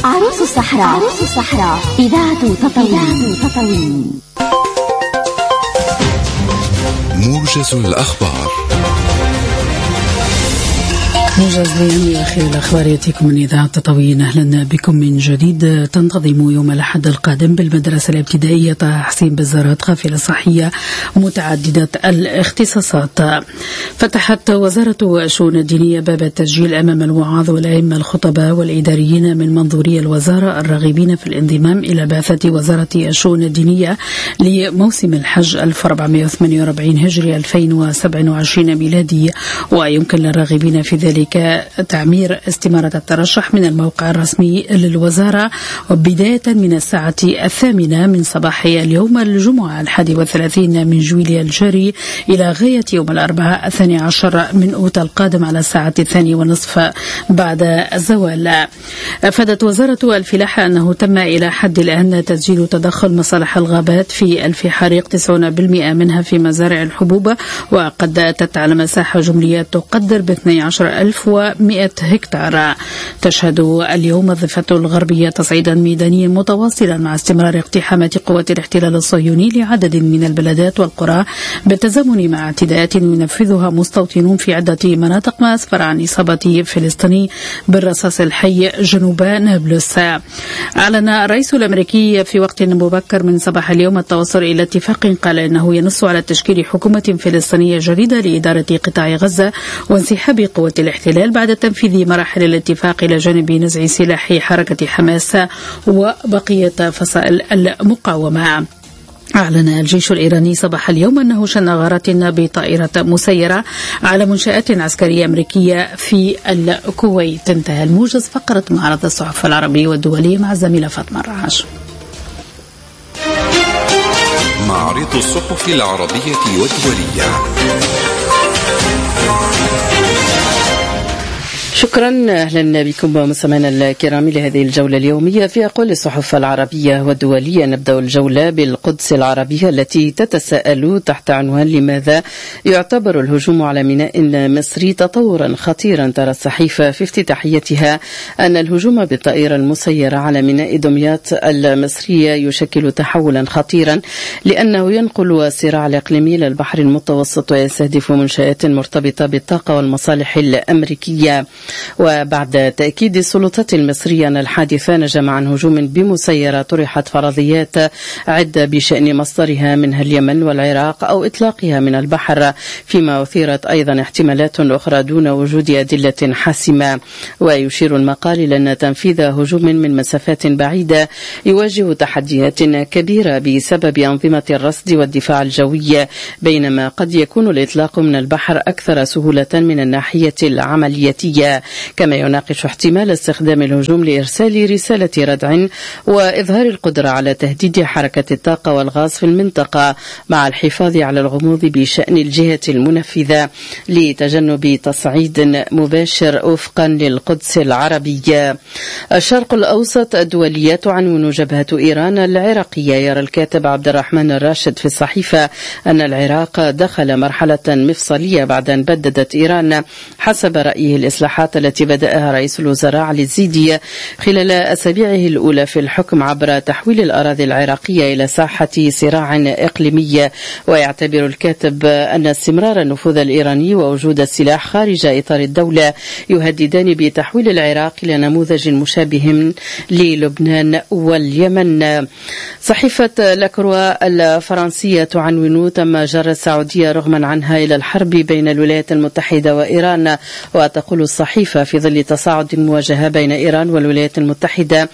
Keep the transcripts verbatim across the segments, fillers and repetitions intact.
عروس الصحراء. عروس الصحراء إذاعة تطاوين. تطاوين موجز الأخبار. موجز ليومي أخير الأخبار يأتيكم من إذاعة تطاوين. أهلا بكم من جديد. تنتظم يوم الأحد القادم بالمدرسة الابتدائية طه حسين بالزارات قافلة صحية متعددة الاختصاصات. فتحت وزارة الشؤون الدينية باب التسجيل أمام الوعاظ والأئمة الخطباء والإداريين من منظوري الوزارة الراغبين في الانضمام إلى بعثة وزارة الشؤون الدينية لموسم الحج ألف وأربعمائة وثمانية وأربعين هجري ألفين وسبعة وعشرين ميلادي. ويمكن للراغبين في ذلك تعمير استمارة الترشح من الموقع الرسمي للوزارة بداية من الساعة الثامنة من صباح اليوم الجمعة الحادي والثلاثين من جويلية الجاري إلى غاية يوم الأربعاء الثاني عشر من أوت القادم على الساعة الثانية ونصف بعد الزوال. أفادت وزارة الفلاحة أنه تم إلى حد الآن تسجيل تدخل مصالح الغابات في ألف حريق تسعين بالمئة منها في مزارع الحبوب، وقد أتت على مساحة جملية تقدر ب اثني عشر ألف ومئة هكتار. تشهد اليوم الضفة الغربية تصعيدا ميدانيا متواصلا مع استمرار اقتحامات قوات الاحتلال الصهيوني لعدد من البلدات والقرى بالتزامن مع اعتداءات ينفذها مستوطنون في عدة مناطق، ما أسفر عن إصابة فلسطيني بالرصاص الحي جنوب نابلس. أعلن الرئيس الأمريكي في وقت مبكر من صباح اليوم التوصل إلى اتفاق قال إنه ينص على تشكيل حكومة فلسطينية جديدة لإدارة قطاع غزة وانسحاب قوات الاحتلال بعد تنفيذ مراحل الاتفاق إلى جانب نزع سلاح حركة حماس وبقية فصائل المقاومة. أعلن الجيش الإيراني صباح اليوم أنه شن غارات بطائرة مسيرة على منشآت عسكرية أمريكية في الكويت. انتهى الموجز. فقرة معرض الصحف العربية والدولية مع الزميلة فاطمة الرعاش. معرض الصحف العربية والدولية. شكرا. أهلا بكم مستمعينا الكرام لهذه الجولة اليومية في أقوال الصحف العربية والدولية. نبدأ الجولة بالقدس العربية التي تتساءل تحت عنوان لماذا يعتبر الهجوم على ميناء مصري تطورا خطيرا. ترى الصحيفة في افتتاحيتها أن الهجوم بالطائرة المسيرة على ميناء دمياط المصرية يشكل تحولا خطيرا لأنه ينقل الصراع الإقليمي إلى البحر المتوسط ويستهدف منشآت مرتبطة بالطاقة والمصالح الأمريكية. وبعد تأكيد السلطات المصرية أن الحادث نجم عن هجوم بمسيرة طرحت فرضيات عدة بشأن مصدرها منها اليمن والعراق أو إطلاقها من البحر، فيما أثيرت أيضا احتمالات أخرى دون وجود أدلة حاسمة. ويشير المقال إلى أن تنفيذ هجوم من مسافات بعيدة يواجه تحديات كبيرة بسبب أنظمة الرصد والدفاع الجوي، بينما قد يكون الإطلاق من البحر أكثر سهولة من الناحية العملياتية. كما يناقش احتمال استخدام الهجوم لإرسال رسالة ردع وإظهار القدرة على تهديد حركة الطاقة والغاز في المنطقة، مع الحفاظ على الغموض بشأن الجهة المنفذة لتجنب تصعيد مباشر وفقا للقدس العربية. الشرق الأوسط الدولية تعنون جبهة إيران العراقية. يرى الكاتب عبد الرحمن الراشد في الصحيفة أن العراق دخل مرحلة مفصلية بعد أن بددت إيران حسب رأيه الإصلاحات التي بدأها رئيس الوزراء علي الزيدي خلال أسابيعه الأولى في الحكم عبر تحويل الأراضي العراقية إلى ساحة صراع إقليمي. ويعتبر الكاتب أن استمرار النفوذ الإيراني ووجود السلاح خارج إطار الدولة يهددان بتحويل العراق إلى نموذج مشابه للبنان واليمن. صحيفة لاكروا الفرنسية تعنون تم جر السعودية رغما عنها إلى الحرب بين الولايات المتحدة وإيران. وتقول الصحيفة في ظل تصاعد المواجهة بين إيران والولايات المتحدة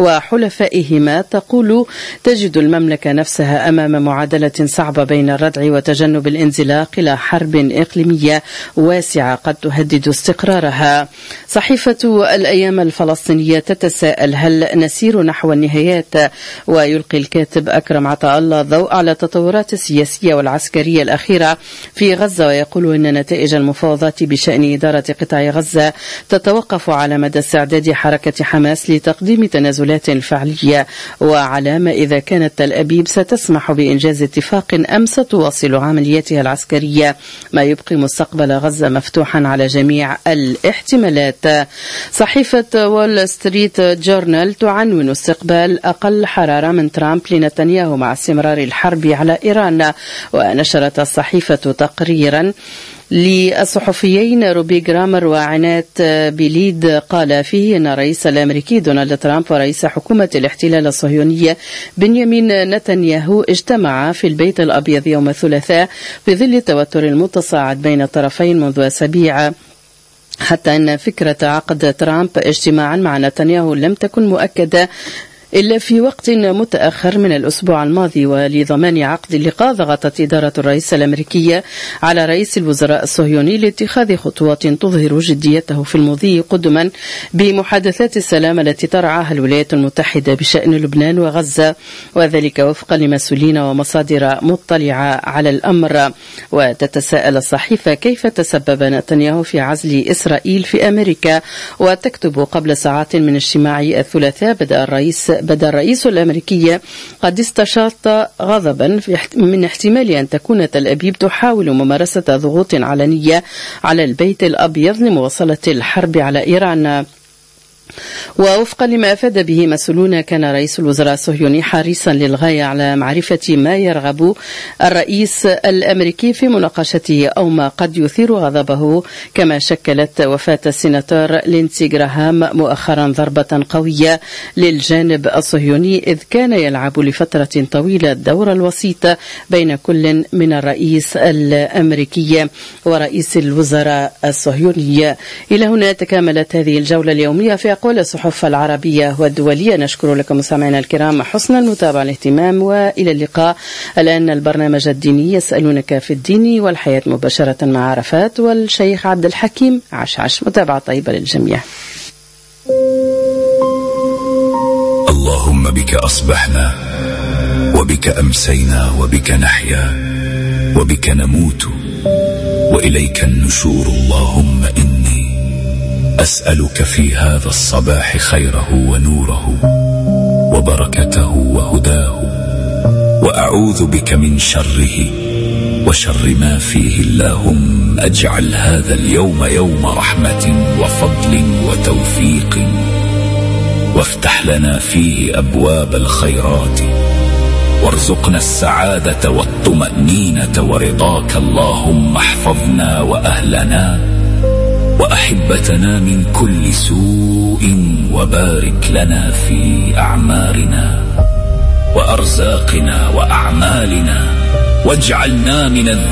وحلفائهما، تقول تجد المملكة نفسها أمام معادلة صعبة بين الردع وتجنب الانزلاق إلى حرب إقليمية واسعة قد تهدد استقرارها. صحيفة الأيام الفلسطينية تتساءل هل نسير نحو النهايات؟ ويلقي الكاتب أكرم عطاء الله الضوء على التطورات السياسية والعسكرية الأخيرة في غزة، ويقول إن نتائج المفاوضات بشأن إدارة قطاع غزة الدولة تتوقف على مدى استعداد حركة حماس لتقديم تنازلات فعلية، وعلى ما إذا كانت تل أبيب ستسمح بإنجاز اتفاق أم ستواصل عملياتها العسكرية، ما يبقي مستقبل غزة مفتوحا على جميع الاحتمالات. صحيفة وول ستريت جورنال تعنون استقبال أقل حرارة من ترامب لنتنياهو مع استمرار الحرب على إيران. ونشرت الصحيفة تقريرا للصحفيين روبي جرامر وعنات بليد قال فيه أن الرئيس الأمريكي دونالد ترامب ورئيس حكومة الاحتلال الصهيونية بنيامين نتنياهو اجتمعا في البيت الأبيض يوم الثلاثاء في ظل التوتر المتصاعد بين الطرفين منذ أسابيع، حتى أن فكرة عقد ترامب اجتماعا مع نتنياهو لم تكن مؤكدة إلا في وقت متأخر من الأسبوع الماضي. ولضمان عقد اللقاء ضغطت إدارة الرئيس الأمريكية على رئيس الوزراء الصهيوني لاتخاذ خطوات تظهر جديته في المضي قدما بمحادثات السلام التي ترعاها الولايات المتحدة بشأن لبنان وغزة، وذلك وفقا لمسؤولين ومصادر مطلعة على الأمر. وتتساءل الصحيفة كيف تسبب نتنياهو في عزل إسرائيل في أمريكا، وتكتب قبل ساعات من اجتماع الثلاثاء بدأ الرئيس بدأ الرئيس الأمريكي قد استشاط غضبا من احتمال أن تكون تل أبيب تحاول ممارسة ضغوط علنية على البيت الأبيض لمواصلة الحرب على إيران. ووفقا لما أفاد به مسؤولون كان رئيس الوزراء الصهيوني حريصا للغاية على معرفة ما يرغب الرئيس الأمريكي في مناقشته أو ما قد يثير غضبه، كما شكلت وفاة السيناتور لينسي جراهام مؤخرا ضربة قوية للجانب الصهيوني، إذ كان يلعب لفترة طويلة الدور الوسيط بين كل من الرئيس الأمريكي ورئيس الوزراء الصهيوني. إلى هنا تكاملت هذه الجولة اليومية في أقوال الصحف العربية والدولية. نشكر لكم مستمعينا الكرام حسن المتابعة والاهتمام، وإلى اللقاء. الآن البرنامج الديني يسألونك في الدين والحياة مباشرة مع عرفات والشيخ عبد الحكيم عشعش. متابعة طيبة للجميع. اللهم بك أصبحنا وبك أمسينا وبك نحيا وبك نموت وإليك النشور. اللهم إني أسألك في هذا الصباح خيره ونوره وبركته وهداه، وأعوذ بك من شره وشر ما فيه. اللهم أجعل هذا اليوم يوم رحمة وفضل وتوفيق، وافتح لنا فيه أبواب الخيرات، وارزقنا السعادة والطمأنينة ورضاك. اللهم احفظنا وأهلنا وأحبتنا من كل سوء، وبارك لنا في أعمارنا وأرزاقنا وأعمالنا، واجعلنا من